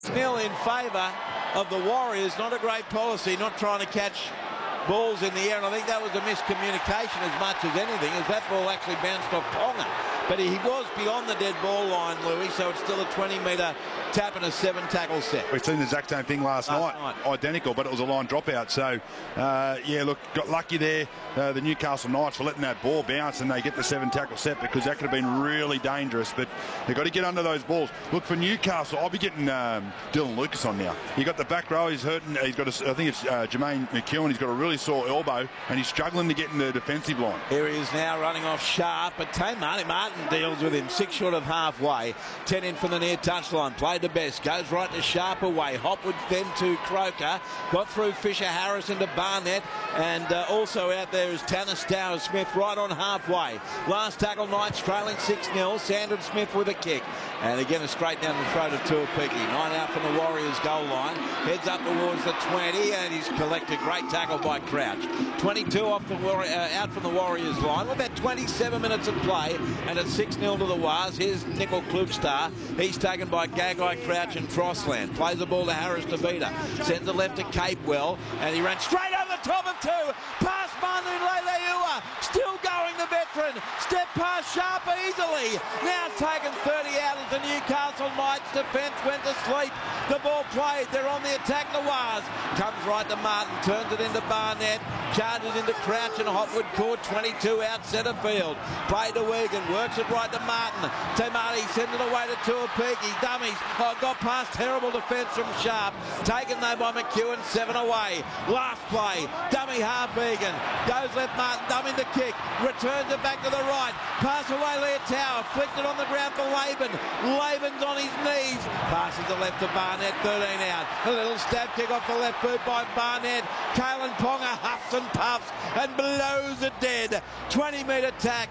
Nil in favour of the Warriors. Not a great policy, not trying to catch balls in the air, and I think that was a miscommunication as much as anything, as that ball actually bounced off Ponga. But he was beyond the dead ball line, Louis, so it's still a 20-metre tap and a 7-tackle set. We've seen the exact same thing last night. Identical, but it was a line dropout. So, yeah, look, got lucky there, the Newcastle Knights, for letting that ball bounce, and they get the 7-tackle set, because that could have been really dangerous. But they've got to get under those balls. Look, for Newcastle, I'll be getting Dylan Lucas on now. You got the back row, he's hurting. He's got, I think it's Jermaine McEwen, he's got a really sore elbow, and he's struggling to get in the defensive line. Here he is now running off Sharp, but Martin deals with him 6 short of halfway. 10 in from the near touchline. Played to Best, goes right to Sharp away. Hopwood then to Croker. Got through Fisher Harris into Barnett, and also out there is Tanner Stowers Smith right on halfway. Last tackle, Knights trailing 6-0. Sandon Smith with a kick, and again a straight down the throat of Tuapiki. 9 out from the Warriors goal line, heads up towards the 20, and he's collected. Great tackle by Crouch. 22 off the out from the Warriors line. We've had 27 minutes of play, and it's 6-0 to the Wars. Here's Nickel Klugstar. He's taken by Gagai, Crouch and Crossland. Plays the ball to Harris to Vita. Sends it left to Capewell, and he ran straight over the top of 2. Past Manu Leilua. Still going, the veteran. Step past Sharp easily. Now taken 30 out of the Newcastle Knights defence. Went to sleep. The ball played. They're on the attack. The Wars. Comes right to Martin. Turns it into Barnett. Charges into Crouch and Hopwood caught 22 out centre field. Played to Wigan. Works it right to Martin. Tamati sends it away to Tuapiki. Dummies. Got past terrible defence from Sharp. Taken though by McEwen. 7 away. Last play. Dummy half Egan. Goes left Martin. Dummy to kick. Returns it back to the right. Pass away Leotow. Flicked it on the ground for Laban. Laban's on his knees. Passes the left to Barnett. 13 out. A little stab kick off the left boot by Barnett. Kalen Ponga huffs and puffs and blows it dead. 20-metre tap,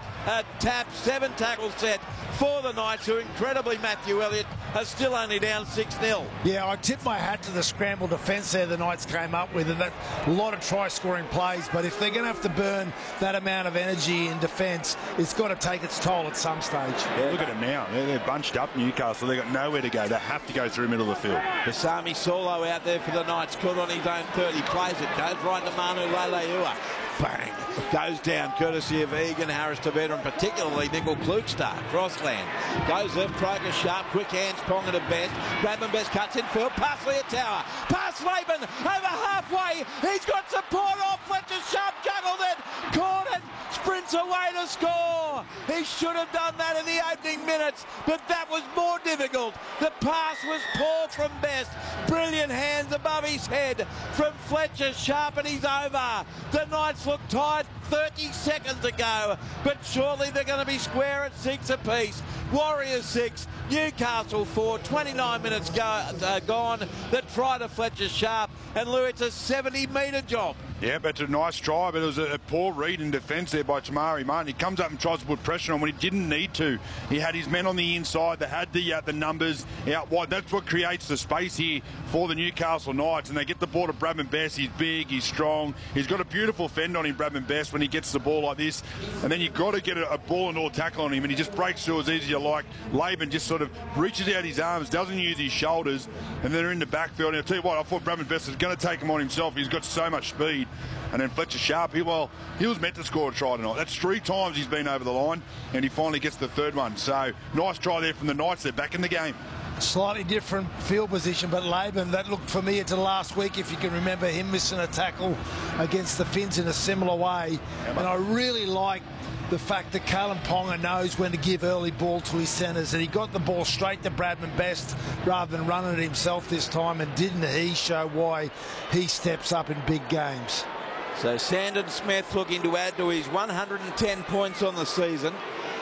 7-tackle set for the Knights, who incredibly, Matthew Elliott, are still only down 6-0. Yeah, I tip my hat to the scramble defence there the Knights came up with, and that a lot of try-scoring plays, but if they're going to have to burn that amount of energy in defence, it's got to take its toll at some stage. Yeah, look at them now. They're bunched up, Newcastle. They've got nowhere to go. They have to go through the middle of the field. Kasami Solo out there for the Knights, caught on his own 30, plays it, goes right to Manu Leilua. Bang! Goes down, courtesy of Egan, Harris to veteran, particularly Nickel Klugstar. Crossland. Goes left, Croker Sharp, quick hands, Ponga to Best. Bradman Best cuts in field, past Leotow. Past Laban, over halfway. He's got support off Fletcher. Sharp juggled it, caught it, sprints away to score. He should have done that in the opening minutes, but that was more difficult. The pass was poor from Best. Brilliant hands above his head from Fletcher. Sharp, and he's over. The Knights look tired 30 seconds ago, but surely they're going to be square at 6 apiece. Warriors 6, Newcastle 4, 29 minutes gone. The try to Fletcher Sharp, and Lou, it's a 70-metre job. Yeah, but it's a nice try, but it was a poor read in defence there by Tamari Martin. He comes up and tries to put pressure on when he didn't need to. He had his men on the inside. They had the numbers out wide. That's what creates the space here for the Newcastle Knights, and they get the ball to Bradman Best. He's big, he's strong. He's got a beautiful fend on him, Bradman Best, when he gets the ball like this. And then you've got to get a ball and all tackle on him, and he just breaks through as easy as you like. Laban just sort of reaches out his arms, doesn't use his shoulders, and they're in the backfield. And I'll tell you what, I thought Bradman Best was going to take him on himself. He's got so much speed. And then Fletcher Sharp, he was meant to score a try tonight. That's 3 times he's been over the line, and he finally gets the 3rd one. So, nice try there from the Knights. They're back in the game. Slightly different field position, but Laban, that looked familiar to last week, if you can remember him missing a tackle against the Finns in a similar way. And I really like the fact that Kalen Ponga knows when to give early ball to his centres, and he got the ball straight to Bradman Best rather than running it himself this time, and didn't he show why he steps up in big games. So Sandon Smith looking to add to his 110 points on the season.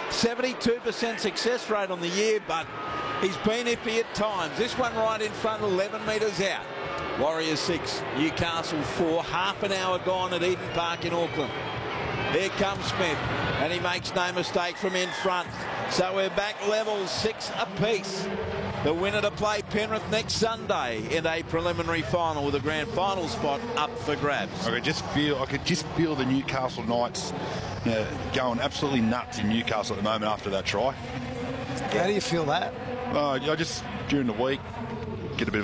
72% success rate on the year, but he's been iffy at times. This one right in front, 11 metres out. Warriors 6, Newcastle 4. Half an hour gone at Eden Park in Auckland. Here comes Smith, and he makes no mistake from in front. So we're back level 6 apiece. The winner to play Penrith next Sunday in a preliminary final, with a grand final spot up for grabs. I could just feel the Newcastle Knights going absolutely nuts in Newcastle at the moment after that try. How do you feel that? I just, during the week, get a bit of